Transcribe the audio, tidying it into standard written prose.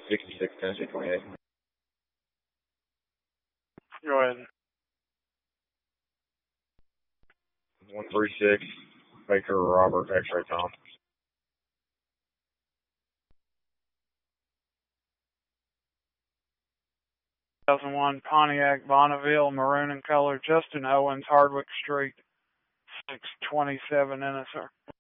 66, Tennessee 28. Go ahead. 136, Baker Robert, X-ray Tom. Pontiac Bonneville, maroon in color, Justin Owens, Hardwick Street, 627 Ennisor.